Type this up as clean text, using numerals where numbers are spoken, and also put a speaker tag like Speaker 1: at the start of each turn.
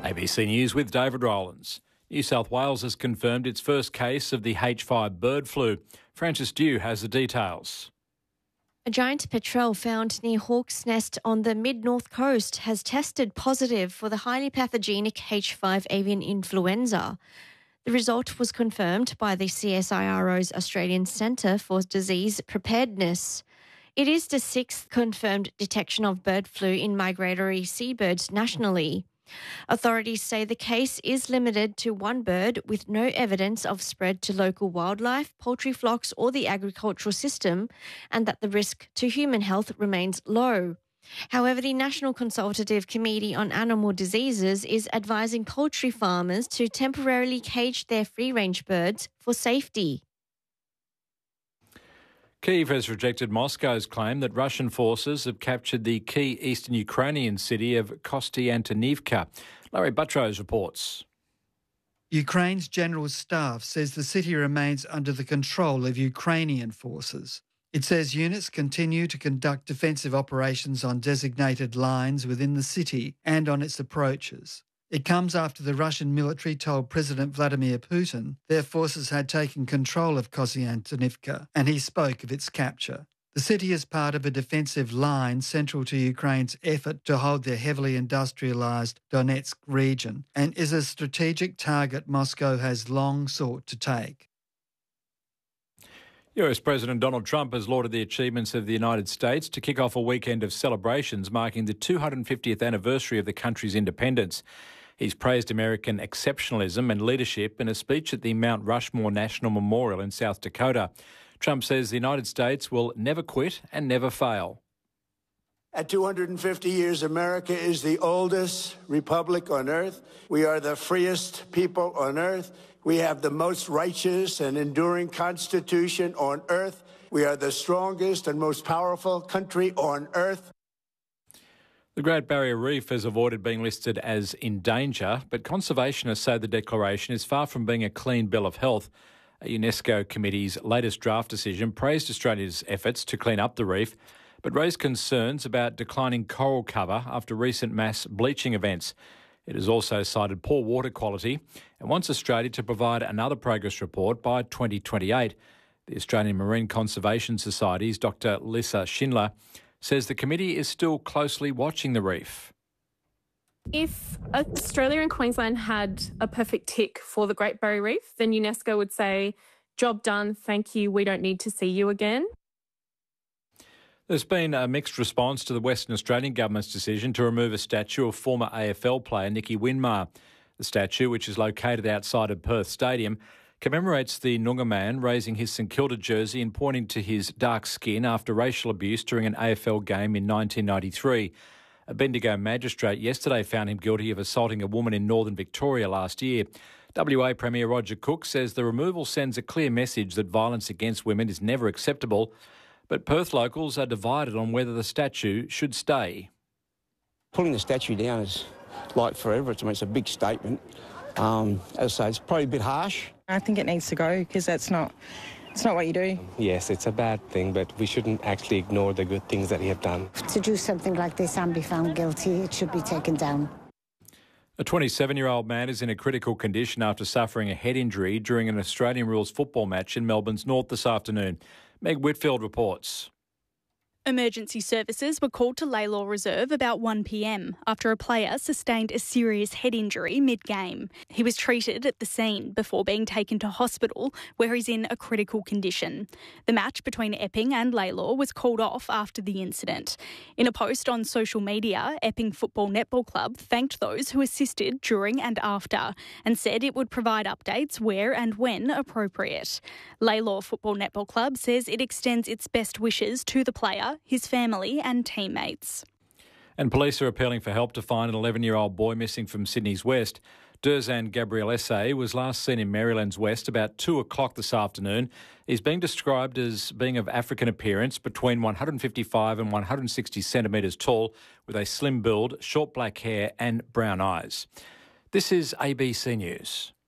Speaker 1: ABC News with David Rowlands. New South Wales has confirmed its first case of the H5 bird flu. Francis Dew has the details.
Speaker 2: A giant petrel found near Hawk's Nest on the mid-north coast has tested positive for the highly pathogenic H5 avian influenza. The result was confirmed by the CSIRO's Australian Centre for Disease Preparedness. It is the sixth confirmed detection of bird flu in migratory seabirds nationally. Authorities say the case is limited to one bird with no evidence of spread to local wildlife, poultry flocks or the agricultural system, and that the risk to human health remains low. However, the National Consultative Committee on Animal Diseases is advising poultry farmers to temporarily cage their free-range birds for safety.
Speaker 1: Kyiv has rejected Moscow's claim that Russian forces have captured the key eastern Ukrainian city of Kostiantynivka. Larry Buttrose reports.
Speaker 3: Ukraine's General Staff says the city remains under the control of Ukrainian forces. It says units continue to conduct defensive operations on designated lines within the city and on its approaches. It comes after the Russian military told President Vladimir Putin their forces had taken control of Kostiantynivka, and he spoke of its capture. The city is part of a defensive line central to Ukraine's effort to hold their heavily industrialised Donetsk region and is a strategic target Moscow has long sought to take.
Speaker 1: US President Donald Trump has lauded the achievements of the United States to kick off a weekend of celebrations marking the 250th anniversary of the country's independence. He's praised American exceptionalism and leadership in a speech at the Mount Rushmore National Memorial in South Dakota. Trump says the United States will never quit and never fail.
Speaker 4: At 250 years, America is the oldest republic on earth. We are the freest people on earth. We have the most righteous and enduring constitution on earth. We are the strongest and most powerful country on earth.
Speaker 1: The Great Barrier Reef has avoided being listed as in danger, but conservationists say the declaration is far from being a clean bill of health. A UNESCO committee's latest draft decision praised Australia's efforts to clean up the reef, but raised concerns about declining coral cover after recent mass bleaching events. It has also cited poor water quality and wants Australia to provide another progress report by 2028. The Australian Marine Conservation Society's Dr. Lisa Schindler says the committee is still closely watching the reef.
Speaker 5: If Australia and Queensland had a perfect tick for the Great Barrier Reef, then UNESCO would say, job done, thank you, we don't need to see you again.
Speaker 1: There's been a mixed response to the Western Australian Government's decision to remove a statue of former AFL player Nicky Winmar. The statue, which is located outside of Perth Stadium, commemorates the Noongar man raising his St Kilda jersey and pointing to his dark skin after racial abuse during an AFL game in 1993. A Bendigo magistrate yesterday found him guilty of assaulting a woman in northern Victoria last year. WA Premier Roger Cook says the removal sends a clear message that violence against women is never acceptable, but Perth locals are divided on whether the statue should stay.
Speaker 6: Pulling the statue down is like forever. It's a big statement. As I say, it's probably a bit harsh.
Speaker 7: I think it needs to go because it's not what you do.
Speaker 8: Yes, it's a bad thing, but we shouldn't actually ignore the good things that he have done.
Speaker 9: To do something like this and be found guilty, it should be taken down.
Speaker 1: A 27-year-old man is in a critical condition after suffering a head injury during an Australian rules football match in Melbourne's north this afternoon. Meg Whitfield reports.
Speaker 10: Emergency services were called to Laylaw Reserve about 1 p.m. after a player sustained a serious head injury mid-game. He was treated at the scene before being taken to hospital where he's in a critical condition. The match between Epping and Laylaw was called off after the incident. In a post on social media, Epping Football Netball Club thanked those who assisted during and after and said it would provide updates where and when appropriate. Laylaw Football Netball Club says it extends its best wishes to the player, his family and teammates.
Speaker 1: And police are appealing for help to find an 11-year-old boy missing from Sydney's west. Durzan Gabrielesse was last seen in Maryland's west about 2 o'clock this afternoon. He's being described as being of African appearance, between 155 and 160 centimetres tall, with a slim build, short black hair and brown eyes. This is ABC News.